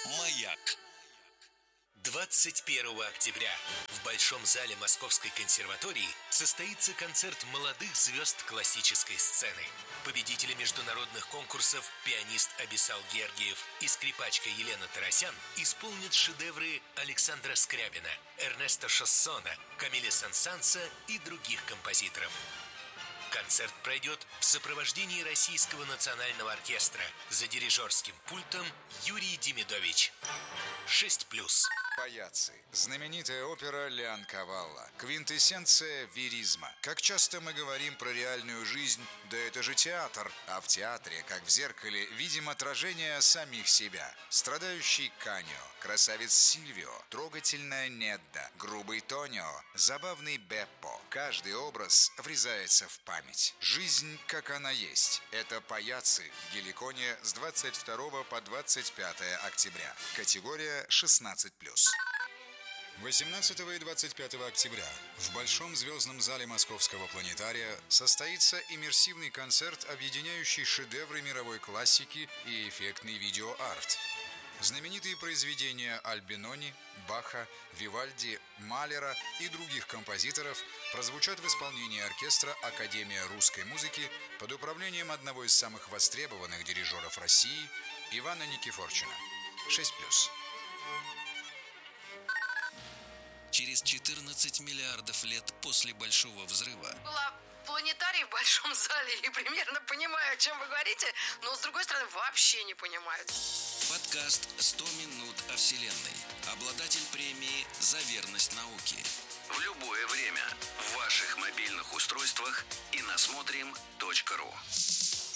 Маяк. 21 октября в Большом зале Московской консерватории состоится концерт молодых звезд классической сцены. Победители международных конкурсов пианист Абисал Гергиев и скрипачка Елена Тарасян исполнят шедевры Александра Скрябина, Эрнеста Шассона, Камиля Сен-Санса и других композиторов. Концерт пройдет в сопровождении Российского национального оркестра за дирижерским пультом Юрий Демидович. 6+. Паяцци. Знаменитая опера Леонкавалла. Квинтэссенция веризма. Как часто мы говорим про реальную жизнь, да это же театр. А в театре, как в зеркале, видим отражение самих себя. Страдающий Каньо, красавец Сильвио, трогательная Недда, грубый Тонио, забавный Беппо. Каждый образ врезается в память. Жизнь, как она есть. Это Паяцци в Геликоне с 22 по 25 октября. Категория 16+. 18 и 25 октября в Большом звездном зале Московского планетария состоится иммерсивный концерт, объединяющий шедевры мировой классики и эффектный видеоарт. Знаменитые произведения Альбинони, Баха, Вивальди, Малера и других композиторов прозвучат в исполнении оркестра Академия русской музыки под управлением одного из самых востребованных дирижеров России Ивана Никифорчина. 6+. Через 14 миллиардов лет после Большого взрыва Была в планетарии в Большом зале и примерно понимаю, о чем вы говорите, но с другой стороны вообще не понимаю. подкаст «100 минут о Вселенной». Обладатель премии «За верность науке». В любое время, в ваших мобильных устройствах и на смотрим.ру.